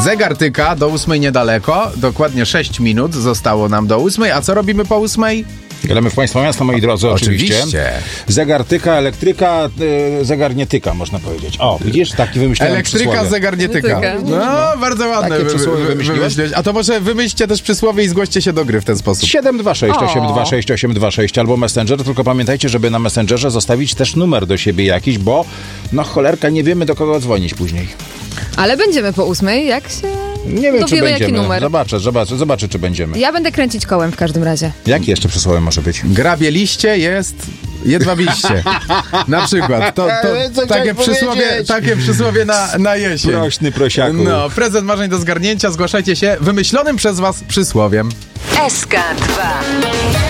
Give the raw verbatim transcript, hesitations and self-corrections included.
Zegar tyka, do ósmej niedaleko, dokładnie sześć minut zostało nam do ósmej, a co robimy po ósmej? Gramy w Państwa miasta, moi drodzy, oczywiście. Oczywiście. Zegar tyka, elektryka, y, zegar nie tyka, można powiedzieć. O, widzisz, taki wymyśliłem Elektryka, przysłowie. zegar nie tyka. tyka. No, bardzo ładne Takie wy, przysłowie wy, wymyśliłem. wymyśliłeś. A to może wymyślcie też przysłowie i zgłoście się do gry w ten sposób. siedem dwa sześć osiem O. dwa sześć osiem dwa sześć albo Messenger, tylko pamiętajcie, żeby na Messengerze zostawić też numer do siebie jakiś, bo no cholerka, nie wiemy do kogo dzwonić później. Ale będziemy po ósmej, jak się... Nie wiem, czy dowiemy, jaki będziemy. numer. Zobaczę, zobaczę, zobaczę, czy będziemy. Ja będę kręcić kołem w każdym razie. Jakie jeszcze przysłowie może być? Grabieliście jest jedwabiście. Na przykład. To, Ale co to takie, chciałeś przysłowie, powiedzieć? takie przysłowie na, na jesień. Prośny prosiaku. No, prezent marzeń do zgarnięcia. Zgłaszajcie się wymyślonym przez was przysłowiem. S K dwa.